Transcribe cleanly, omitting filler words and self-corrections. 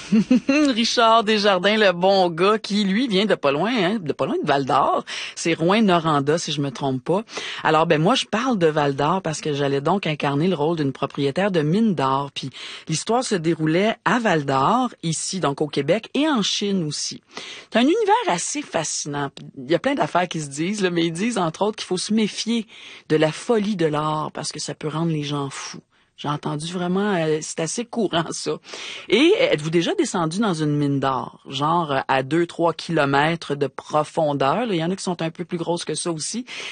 Richard Desjardins, le bon gars, qui, lui, vient de pas loin, de Val-d'Or. C'est Rouyn-Noranda, si je me trompe pas. Alors, moi, je parle de Val-d'Or parce que j'allais donc incarner le rôle d'une propriétaire de mine d'or. Puis, l'histoire se déroulait à Val-d'Or, ici, donc au Québec, et en Chine aussi. C'est un univers assez fascinant. Il y a plein d'affaires qui se disent, là, mais ils disent, entre autres, qu'il faut se méfier de la folie de l'or parce que ça peut rendre les gens fous. J'ai entendu vraiment, c'est assez courant, ça. Et êtes-vous déjà descendu dans une mine d'or? Genre à 2-3 kilomètres de profondeur. Là, il y en a qui sont un peu plus grosses que ça aussi.